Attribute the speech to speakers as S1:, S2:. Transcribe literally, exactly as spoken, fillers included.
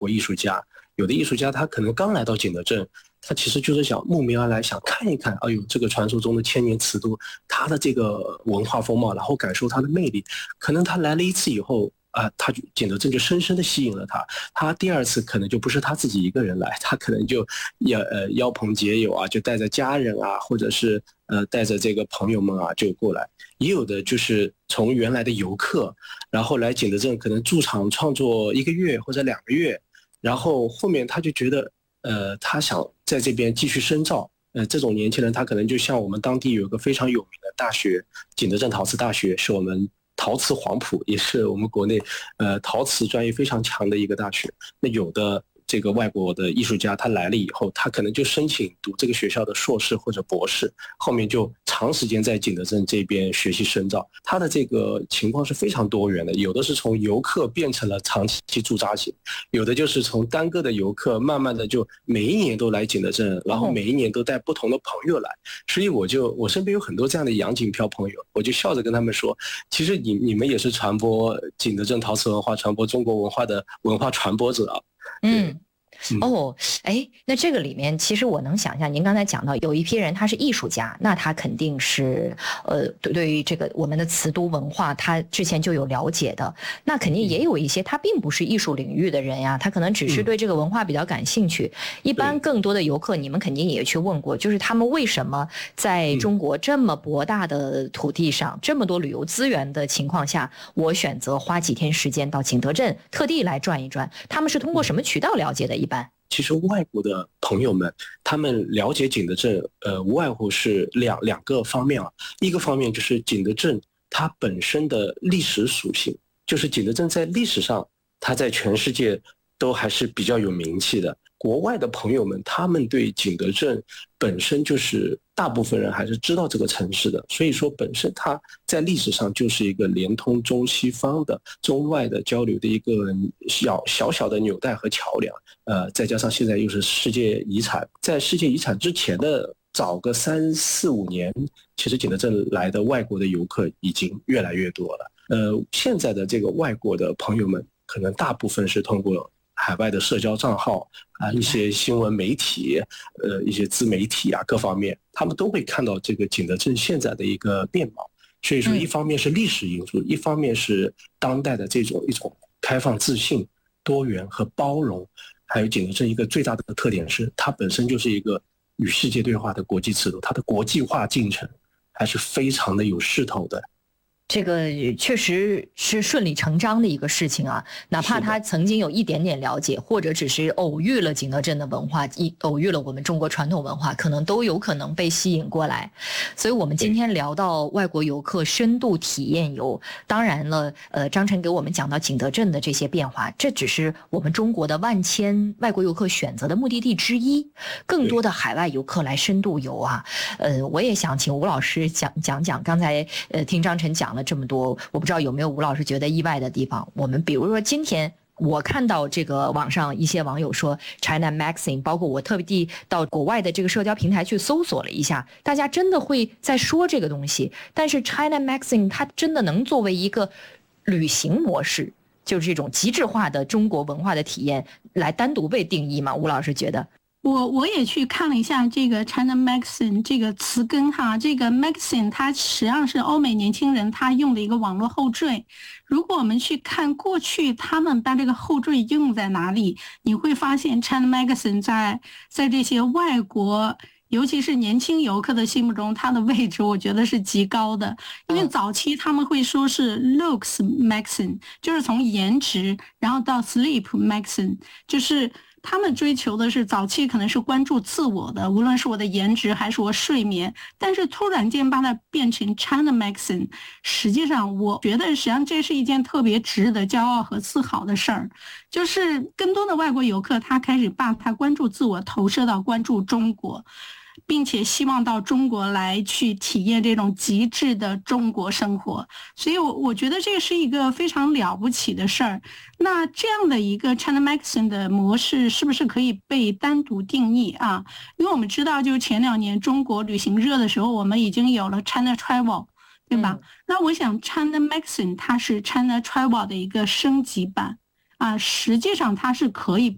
S1: 国艺术家，有的艺术家他可能刚来到景德镇，他其实就是想慕名而来，想看一看，哎呦，这个传说中的千年瓷都，它的这个文化风貌，然后感受它的魅力。可能他来了一次以后，啊、呃，他景德镇就深深的吸引了他。他第二次可能就不是他自己一个人来，他可能就邀呃邀朋结友啊，就带着家人啊，或者是呃带着这个朋友们啊就过来。也有的就是从原来的游客，然后来景德镇可能驻场创作一个月或者两个月，然后后面他就觉得，呃，他想在这边继续深造。呃，这种年轻人他可能就像我们当地有一个非常有名的大学，景德镇陶瓷大学，是我们陶瓷黄埔，也是我们国内呃陶瓷专业非常强的一个大学。那有的这个外国的艺术家他来了以后，他可能就申请读这个学校的硕士或者博士，后面就长时间在景德镇这边学习深造。他的这个情况是非常多元的，有的是从游客变成了长期驻扎型，有的就是从单个的游客慢慢的就每一年都来景德镇，然后每一年都带不同的朋友来。所以我就我身边有很多这样的洋景漂朋友，我就笑着跟他们说，其实你你们也是传播景德镇陶瓷文化、传播中国文化的文化传播者啊。
S2: 嗯。哦，哎，那这个里面其实我能想象，您刚才讲到有一批人他是艺术家，那他肯定是呃对对于这个我们的瓷都文化他之前就有了解的，那肯定也有一些他并不是艺术领域的人呀，他可能只是对这个文化比较感兴趣。一般更多的游客你们肯定也去问过，就是他们为什么在中国这么博大的土地上，这么多旅游资源的情况下，我选择花几天时间到景德镇特地来转一转，他们是通过什么渠道了解的？一般
S1: 其实外国的朋友们，他们了解景德镇，呃，无外乎是两两个方面啊。一个方面就是景德镇它本身的历史属性，就是景德镇在历史上，它在全世界都还是比较有名气的。国外的朋友们，他们对景德镇本身就是大部分人还是知道这个城市的，所以说本身它在历史上就是一个连通中西方的、中外的交流的一个小小小的纽带和桥梁。呃，再加上现在又是世界遗产，在世界遗产之前的早个三四五年，其实景德镇来的外国的游客已经越来越多了。呃，现在的这个外国的朋友们，可能大部分是通过海外的社交账号啊，一些新闻媒体，呃，一些自媒体啊，各方面，他们都会看到这个景德镇现在的一个面貌。所以说，一方面是历史因素，一方面是当代的这种一种开放、自信、多元和包容。还有景德镇一个最大的特点是，它本身就是一个与世界对话的国际瓷都，它的国际化进程还是非常的有势头的。
S2: 这个确实是顺理成章的一个事情啊，哪怕他曾经有一点点了解，或者只是偶遇了景德镇的文化，一偶遇了我们中国传统文化，可能都有可能被吸引过来。所以我们今天聊到外国游客深度体验游，当然了，呃，张晨给我们讲到景德镇的这些变化，这只是我们中国的万千外国游客选择的目的地之一，更多的海外游客来深度游啊。呃，我也想请吴老师讲讲讲，刚才呃听张晨讲了这么多，我不知道有没有吴老师觉得意外的地方。我们比如说今天我看到这个网上一些网友说 China Magazine， 包括我特地到国外的这个社交平台去搜索了一下，大家真的会在说这个东西。但是 China Magazine 它真的能作为一个旅行模式，就是这种极致化的中国文化的体验来单独被定义吗？吴老师觉得？
S3: 我我也去看了一下这个 China Magazine 这个词根哈，这个 Magazine 它实际上是欧美年轻人他用的一个网络后缀。如果我们去看过去他们把这个后缀用在哪里，你会发现 China Magazine 在在这些外国尤其是年轻游客的心目中，它的位置我觉得是极高的。因为早期他们会说是 looks magazine， 就是从颜值然后到 sleep magazine， 就是他们追求的是早期可能是关注自我的，无论是我的颜值还是我睡眠，但是突然间把它变成 China Magazine， 实际上我觉得实际上这是一件特别值得骄傲和自豪的事儿，就是更多的外国游客他开始把他关注自我投射到关注中国，并且希望到中国来去体验这种极致的中国生活，所以我我觉得这是一个非常了不起的事儿。那这样的一个 China Magazine 的模式是不是可以被单独定义啊？因为我们知道就是前两年中国旅行热的时候，我们已经有了 China Travel， 对吧？嗯、那我想 China Magazine 它是 China Travel 的一个升级版啊，实际上它是可以